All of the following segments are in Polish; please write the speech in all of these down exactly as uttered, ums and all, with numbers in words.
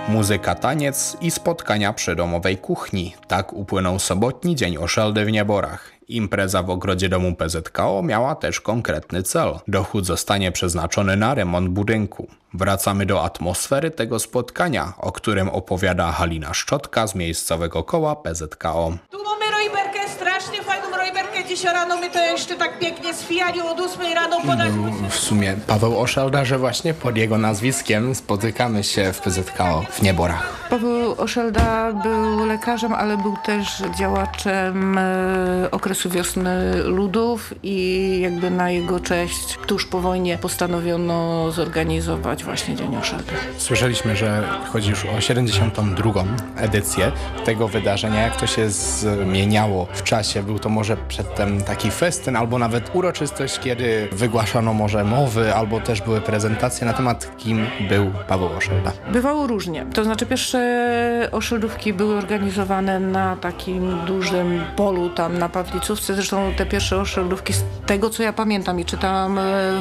Muzyka, taniec i spotkania przy domowej kuchni. Tak upłynął sobotni dzień Oszelde w Nieborach. Impreza w ogrodzie domu P Z K O miała też konkretny cel. Dochód zostanie przeznaczony na remont budynku. Wracamy do atmosfery tego spotkania, o którym opowiada Halina Szczotka z miejscowego koła P Z K O. Tu mamy rojberkę, strasznie fajną rojberkę. Dzisiaj rano my to jeszcze tak pięknie zwijali od ósmej rano podać. Był w sumie Paweł Oszelda, że właśnie pod jego nazwiskiem spotykamy się w P Z K O w Nieborach. Paweł Oszelda był lekarzem, ale był też działaczem e, okresu wiosny ludów i jakby na jego cześć tuż po wojnie postanowiono zorganizować właśnie Dzień Oszeldy. Słyszeliśmy, że chodzi już o siedemdziesiątą drugą edycję tego wydarzenia. Jak to się zmieniało w czasie? Był to może przedtem taki festyn albo nawet uroczystość, kiedy wygłaszano może mowy albo też były prezentacje na temat, kim był Paweł Oszelda. Bywało różnie. To znaczy pierwsze oszeldówki były organizowane na takim dużym polu tam na Pawlicówce. Zresztą te pierwsze oszeldówki z tego, co ja pamiętam i czytałam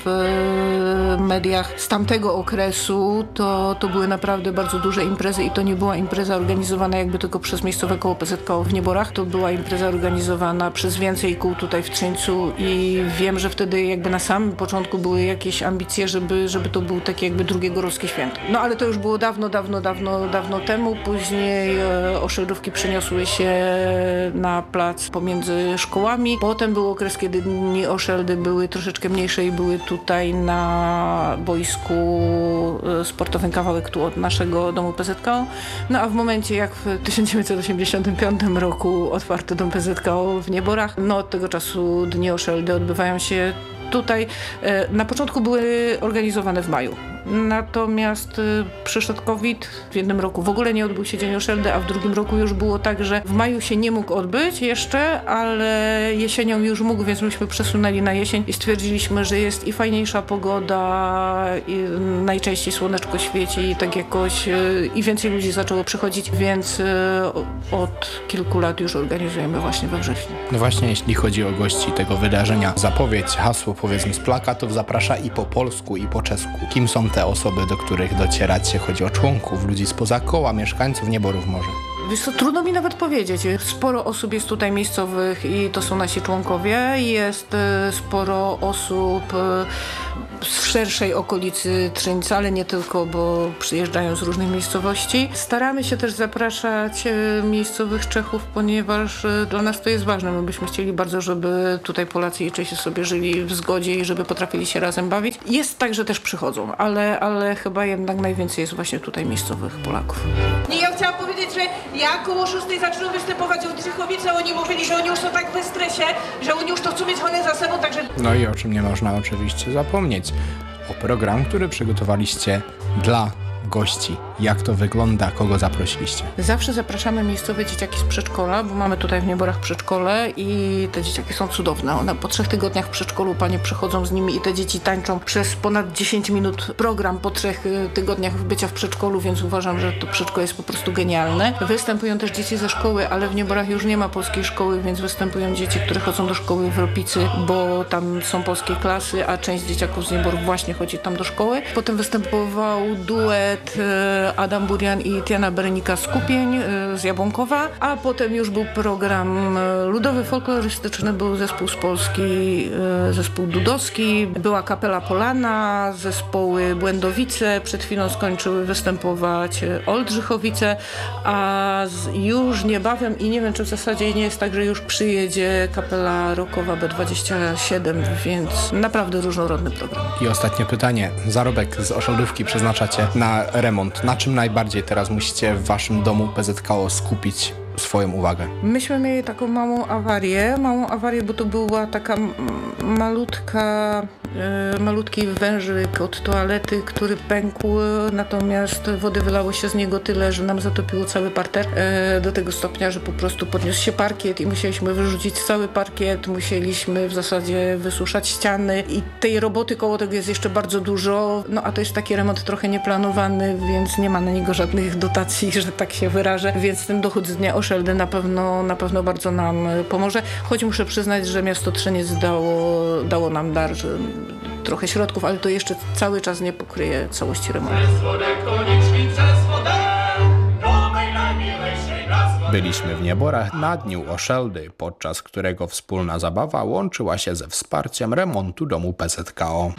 w mediach z tamtego okresu, to, to były naprawdę bardzo duże imprezy i to nie była impreza organizowana jakby tylko przez miejscowe koło P Z K O w Nieborach. To była impreza organizowana przez więcej kół tutaj w Trzyńcu i wiem, że wtedy jakby na samym początku były jakieś ambicje, żeby, żeby to był takie jakby drugie Gorowskie Święto. No ale to już było dawno, dawno, dawno, dawno temu. Później e, oszeldówki przeniosły się na plac pomiędzy szkołami. Potem był okres, kiedy dni Oszeldy były troszeczkę mniejsze i były tutaj na boisku e, sportowym kawałek tu od naszego domu P Z K O. No a w momencie, jak w tysiąc dziewięćset osiemdziesiątym piątym roku otwarto dom P Z K O w Nieborach, no od tego czasu dni Oszeldy odbywają się tutaj. E, na początku były organizowane w maju. Natomiast y, przyszedł COVID, w jednym roku w ogóle nie odbył się Dzień Oszeldy, a w drugim roku już było tak, że w maju się nie mógł odbyć jeszcze, ale jesienią już mógł, więc myśmy przesunęli na jesień i stwierdziliśmy, że jest i fajniejsza pogoda, i najczęściej słoneczko świeci i tak jakoś y, i więcej ludzi zaczęło przychodzić, więc y, od kilku lat już organizujemy właśnie we wrześniu. No właśnie, jeśli chodzi o gości tego wydarzenia, zapowiedź, hasło powiedzmy z plakatów zaprasza i po polsku, i po czesku. Kim są te osoby, do których docieracie? Chodzi o członków, ludzi spoza koła, mieszkańców Nieborów może. Wiesz co, trudno mi nawet powiedzieć. Sporo osób jest tutaj miejscowych i to są nasi członkowie. Jest e, sporo osób e, z szerszej okolicy Trzyńca, ale nie tylko, bo przyjeżdżają z różnych miejscowości. Staramy się też zapraszać e, miejscowych Czechów, ponieważ e, dla nas to jest ważne. My byśmy chcieli bardzo, żeby tutaj Polacy i Czesi sobie żyli w zgodzie i żeby potrafili się razem bawić. Jest tak, że też przychodzą, ale, ale chyba jednak najwięcej jest właśnie tutaj miejscowych Polaków. Nie, ja chciałam powiedzieć, że ja koło szóstej zaczynam występować w Drzychowice, oni mówili, że oni już są tak w stresie, że oni już to chcą mieć one za sobą, także... No i o czym nie można oczywiście zapomnieć. O program, który przygotowaliście dla gości. Jak to wygląda? Kogo zaprosiliście? Zawsze zapraszamy miejscowe dzieciaki z przedszkola, bo mamy tutaj w Nieborach przedszkole i te dzieciaki są cudowne. One po trzech tygodniach w przedszkolu panie przychodzą z nimi i te dzieci tańczą przez ponad dziesięć minut program po trzech tygodniach bycia w przedszkolu, więc uważam, że to przedszkole jest po prostu genialne. Występują też dzieci ze szkoły, ale w Nieborach już nie ma polskiej szkoły, więc występują dzieci, które chodzą do szkoły w Ropicy, bo tam są polskie klasy, a część dzieciaków z Nieborów właśnie chodzi tam do szkoły. Potem występował duet Adam Burian i Tiana Berenika z Kupień, z Jabłonkowa, a potem już był program ludowy, folklorystyczny, był zespół z Polski, zespół dudowski, była kapela Polana, zespoły Błędowice, przed chwilą skończyły występować Oldrzychowice, a już niebawem i nie wiem, czy w zasadzie nie jest tak, że już przyjedzie kapela rockowa B dwadzieścia siedem, więc naprawdę różnorodny program. I ostatnie pytanie. Zarobek z oszeldówki przeznaczacie na remont. Na czym najbardziej teraz musicie w waszym domu P Z K O skupić swoją uwagę? Myśmy mieli taką małą awarię, małą awarię, bo to była taka m- malutka, e, malutki wężyk od toalety, który pękł, natomiast wody wylało się z niego tyle, że nam zatopiło cały parter, e, do tego stopnia, że po prostu podniósł się parkiet i musieliśmy wyrzucić cały parkiet, musieliśmy w zasadzie wysuszać ściany i tej roboty koło tego jest jeszcze bardzo dużo, no a to jest taki remont trochę nieplanowany, więc nie ma na niego żadnych dotacji, że tak się wyrażę, więc ten dochód z dnia Oszeldy na pewno, na pewno bardzo nam pomoże, choć muszę przyznać, że miasto Trzyniec dało, dało nam dar, że trochę środków, ale to jeszcze cały czas nie pokryje całości remontu. Przez wodę koniczki, przez wodę! Byliśmy w Nieborach na Dniu Oszeldy, podczas którego wspólna zabawa łączyła się ze wsparciem remontu domu P Z K O.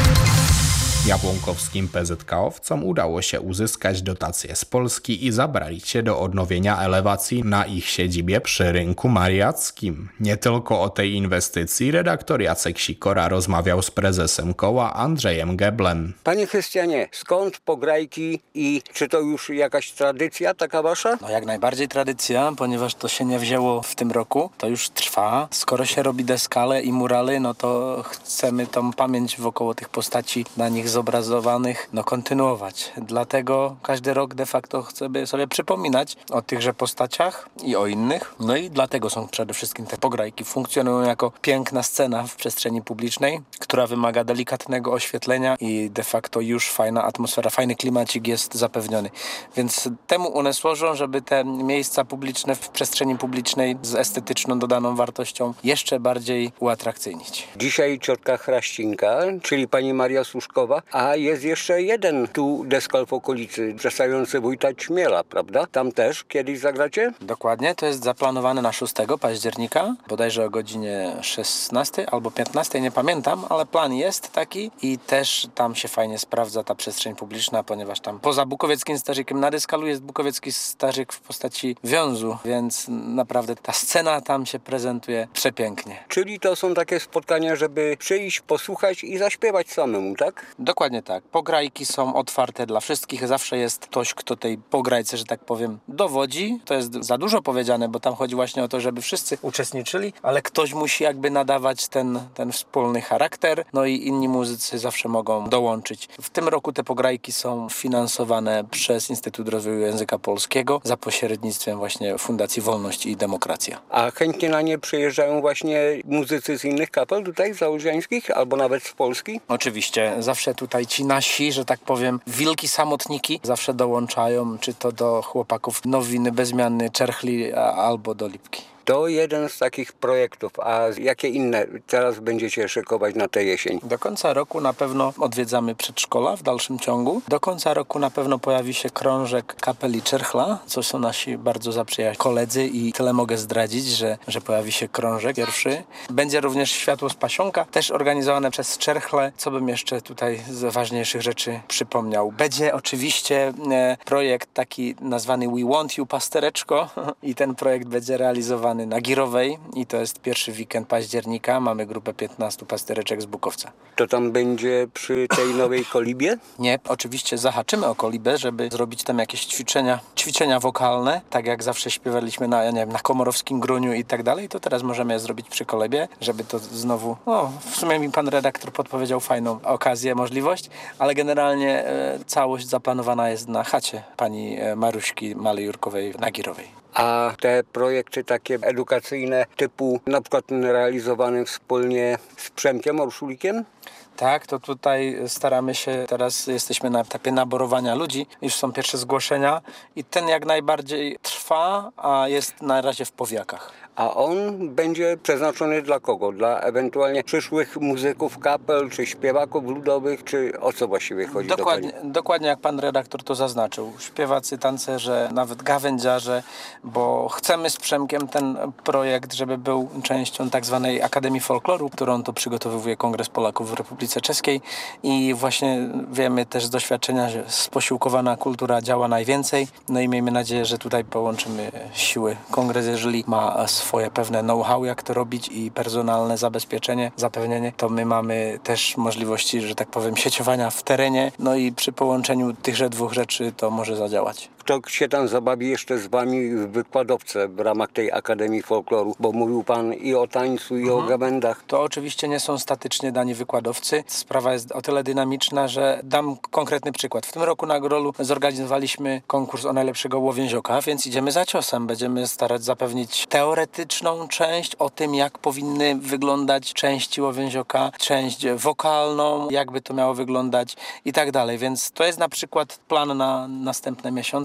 Jabłonkowskim P Z K owcom udało się uzyskać dotacje z Polski i zabrali się do odnowienia elewacji na ich siedzibie przy Rynku Mariackim. Nie tylko o tej inwestycji redaktor Jacek Sikora rozmawiał z prezesem koła Andrzejem Geblem. Panie Krystianie, skąd pograjki i czy to już jakaś tradycja taka wasza? No jak najbardziej tradycja, ponieważ to się nie wzięło w tym roku, to już trwa. Skoro się robi deskale i murale, no to chcemy tą pamięć wokoło tych postaci na nich zobrazowanych, no kontynuować. Dlatego każdy rok de facto chcemy sobie przypominać o tychże postaciach i o innych. No i dlatego są przede wszystkim te pograjki. Funkcjonują jako piękna scena w przestrzeni publicznej, która wymaga delikatnego oświetlenia i de facto już fajna atmosfera, fajny klimacik jest zapewniony. Więc temu one służą, żeby te miejsca publiczne w przestrzeni publicznej z estetyczną dodaną wartością jeszcze bardziej uatrakcyjnić. Dzisiaj ciotka Chraścinka, czyli pani Maria Słuszkowa, a jest jeszcze jeden tu deskal w okolicy, przedstawiający wójta Ćmiela, prawda? Tam też kiedyś zagracie? Dokładnie, to jest zaplanowane na szóstego października, bodajże o godzinie szesnastej albo piętnastej, nie pamiętam, ale plan jest taki i też tam się fajnie sprawdza ta przestrzeń publiczna, ponieważ tam poza bukowieckim starzykiem na deskalu jest bukowiecki starzyk w postaci wiązu, więc naprawdę ta scena tam się prezentuje przepięknie. Czyli to są takie spotkania, żeby przyjść, posłuchać i zaśpiewać samemu, tak? Dokładnie tak. Pograjki są otwarte dla wszystkich. Zawsze jest ktoś, kto tej pograjce, że tak powiem, dowodzi. To jest za dużo powiedziane, bo tam chodzi właśnie o to, żeby wszyscy uczestniczyli, ale ktoś musi jakby nadawać ten, ten wspólny charakter, no i inni muzycy zawsze mogą dołączyć. W tym roku te pograjki są finansowane przez Instytut Rozwoju Języka Polskiego za pośrednictwem właśnie Fundacji Wolność i Demokracja. A chętnie na nie przyjeżdżają właśnie muzycy z innych kapel tutaj załużańskich albo nawet z Polski? Oczywiście. Zawsze tutaj ci nasi, że tak powiem, wilki samotniki zawsze dołączają, czy to do chłopaków Nowiny, Bezmiany, Czerchli a, albo do Lipki. To jeden z takich projektów. A jakie inne teraz będziecie szykować na tę jesień? Do końca roku na pewno odwiedzamy przedszkola w dalszym ciągu. Do końca roku na pewno pojawi się krążek kapeli Czerchla, co są nasi bardzo zaprzyjaźnieni koledzy i tyle mogę zdradzić, że, że pojawi się krążek pierwszy. Będzie również Światło z Pasionka, też organizowane przez Czerchle. Co bym jeszcze tutaj z ważniejszych rzeczy przypomniał? Będzie oczywiście e, projekt taki nazwany We Want You Pastereczko i ten projekt będzie realizowany na Girowej i to jest pierwszy weekend października. Mamy grupę piętnastu pastereczek z Bukowca. To tam będzie przy tej nowej kolibie? Nie, oczywiście zahaczymy o kolibę, żeby zrobić tam jakieś ćwiczenia, ćwiczenia wokalne, tak jak zawsze śpiewaliśmy na, ja nie wiem, na Komorowskim Gruniu i tak dalej, to teraz możemy je zrobić przy kolibie, żeby to znowu, no w sumie mi pan redaktor podpowiedział fajną okazję, możliwość, ale generalnie e, całość zaplanowana jest na chacie pani e, Maruśki Malejurkowej na Girowej. A te projekty takie edukacyjne typu na przykład realizowane wspólnie z Przemkiem Orszulikiem? Tak, to tutaj staramy się, teraz jesteśmy na etapie naborowania ludzi, już są pierwsze zgłoszenia i ten jak najbardziej trwa, a jest na razie w powiakach. A on będzie przeznaczony dla kogo? Dla ewentualnie przyszłych muzyków kapel, czy śpiewaków ludowych, czy o co właściwie chodzi? Dokładnie, dokładnie jak pan redaktor to zaznaczył. Śpiewacy, tancerze, nawet gawędziarze, bo chcemy z Przemkiem ten projekt, żeby był częścią tak zwanej Akademii Folkloru, którą to przygotowuje Kongres Polaków w Republice Czeskiej i właśnie wiemy też z doświadczenia, że sposiłkowana kultura działa najwięcej. No i miejmy nadzieję, że tutaj połączymy siły. Kongres, jeżeli ma swoje pewne know-how, jak to robić i personalne zabezpieczenie, zapewnienie, to my mamy też możliwości, że tak powiem, sieciowania w terenie, no i przy połączeniu tychże dwóch rzeczy to może zadziałać. Kto się tam zabawi jeszcze z wami w wykładowce w ramach tej Akademii Folkloru? Bo mówił pan i o tańcu, i mhm. o gawędach. To oczywiście nie są statycznie dani wykładowcy. Sprawa jest o tyle dynamiczna, że dam konkretny przykład. W tym roku na Grolu zorganizowaliśmy konkurs o najlepszego łowięzioka, więc idziemy za ciosem. Będziemy starać zapewnić teoretyczną część o tym, jak powinny wyglądać części łowięzioka, część wokalną, jakby to miało wyglądać i tak dalej. Więc to jest na przykład plan na następne miesiące.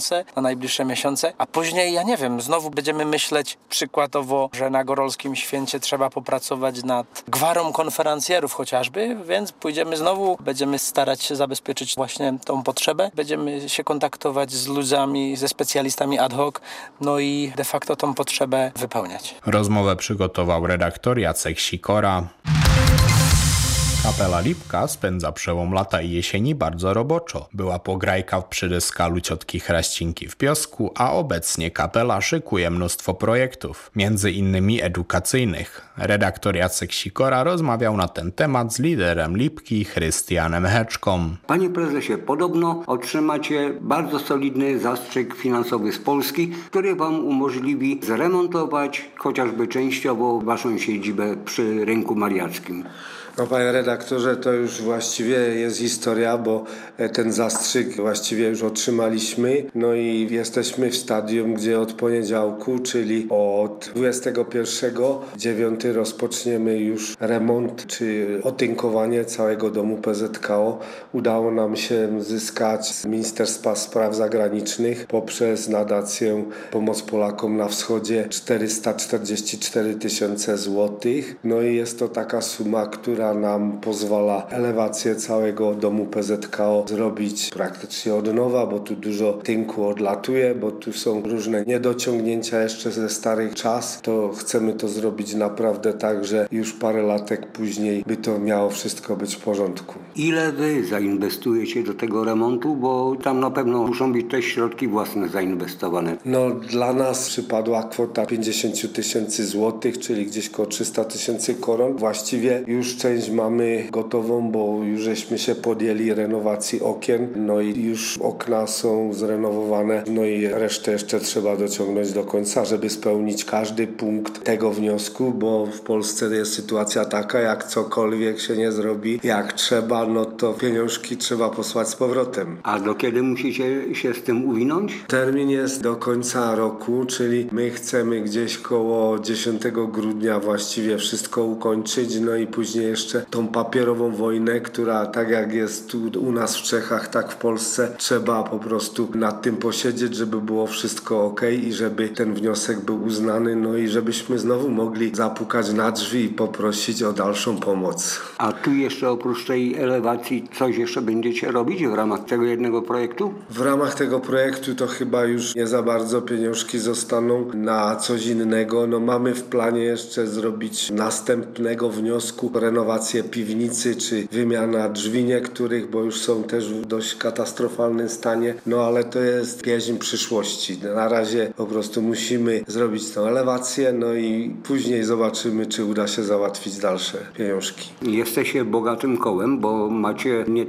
kasę na najbliższe miesiące, a później, ja nie wiem, znowu będziemy myśleć przykładowo, że na Gorolskim Święcie trzeba popracować nad gwarą konferencjerów chociażby, więc pójdziemy znowu, będziemy starać się zabezpieczyć właśnie tą potrzebę, będziemy się kontaktować z ludziami, ze specjalistami ad hoc, no i de facto tą potrzebę wypełniać. Rozmowę przygotował redaktor Jacek Sikora. Kapela Lipka spędza przełom lata i jesieni bardzo roboczo. Była pograjka w przydyskalu ciotki Chraścinki w Piosku, a obecnie kapela szykuje mnóstwo projektów, między innymi edukacyjnych. Redaktor Jacek Sikora rozmawiał na ten temat z liderem Lipki, Chrystianem Heczką. Panie prezesie, podobno otrzymacie bardzo solidny zastrzyk finansowy z Polski, który wam umożliwi zremontować chociażby częściowo waszą siedzibę przy Rynku Mariackim. No panie redaktorze, to już właściwie jest historia, bo ten zastrzyk właściwie już otrzymaliśmy. No i jesteśmy w stadium, gdzie od poniedziałku, czyli od dwudziestego pierwszego dziewiątego rozpoczniemy już remont czy otynkowanie całego domu P Z K O. Udało nam się zyskać z Ministerstwa Spraw Zagranicznych poprzez nadację Pomoc Polakom na Wschodzie czterysta czterdzieści cztery tysiące złotych. No i jest to taka suma, która nam pozwala elewację całego domu P Z K O zrobić praktycznie od nowa, bo tu dużo tynku odlatuje, bo tu są różne niedociągnięcia jeszcze ze starych czas. To chcemy to zrobić naprawdę tak, że już parę latek później by to miało wszystko być w porządku. Ile wy zainwestujecie do tego remontu, bo tam na pewno muszą być też środki własne zainwestowane. No dla nas przypadła kwota pięćdziesiąt tysięcy złotych, czyli gdzieś koło trzysta tysięcy koron. Właściwie już część mamy gotową, bo już żeśmy się podjęli renowacji okien, no i już okna są zrenowowane, no i resztę jeszcze trzeba dociągnąć do końca, żeby spełnić każdy punkt tego wniosku, bo w Polsce jest sytuacja taka, jak cokolwiek się nie zrobi, jak trzeba, no to pieniążki trzeba posłać z powrotem. A do kiedy musicie się z tym uwinąć? Termin jest do końca roku, czyli my chcemy gdzieś koło dziesiątego grudnia właściwie wszystko ukończyć, no i później jeszcze tą papierową wojnę, która tak jak jest tu u nas w Czechach, tak w Polsce, trzeba po prostu nad tym posiedzieć, żeby było wszystko ok i żeby ten wniosek był uznany, no i żebyśmy znowu mogli zapukać na drzwi i poprosić o dalszą pomoc. A tu jeszcze oprócz tej elewacji coś jeszcze będziecie robić w ramach tego jednego projektu? W ramach tego projektu to chyba już nie za bardzo pieniążki zostaną na coś innego. No mamy w planie jeszcze zrobić następnego wniosku renowację piwnicy czy wymiana drzwi niektórych, bo już są też w dość katastrofalnym stanie. No ale to jest pieśń przyszłości. Na razie po prostu musimy zrobić tę elewację, no i później zobaczymy, czy uda się załatwić dalsze pieniążki. Jesteście bogatym kołem, bo macie nie